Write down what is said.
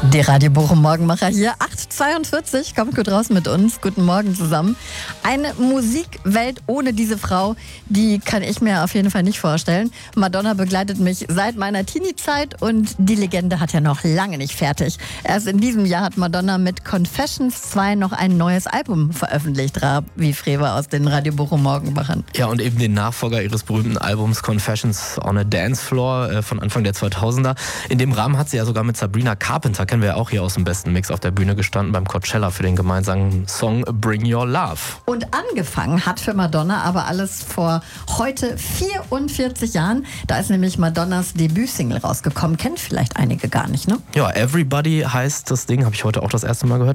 Die Radio Bochum Morgenmacher hier, 8:42, kommt gut raus mit uns. Guten Morgen zusammen. Eine Musikwelt ohne diese Frau, die kann ich mir auf jeden Fall nicht vorstellen. Madonna begleitet mich seit meiner Teenie-Zeit und die Legende hat ja noch lange nicht fertig. Erst in diesem Jahr hat Madonna mit Confessions 2 noch ein neues Album veröffentlicht, Ravi Frewer aus den Radio Bochum Morgenmachern. Ja, und eben den Nachfolger ihres berühmten Albums Confessions on a Dance Floor von Anfang der 2000er. In dem Rahmen hat sie ja sogar mit Sabrina Carpenter, kennen wir ja auch hier aus dem besten Mix, auf der Bühne gestanden beim Coachella für den gemeinsamen Song Bring Your Love. Und angefangen hat für Madonna aber alles vor heute 44 Jahren. Da ist nämlich Madonnas Debütsingle rausgekommen. Kennt vielleicht einige gar nicht, ne? Ja, Everybody heißt das Ding, habe ich heute auch das erste Mal gehört.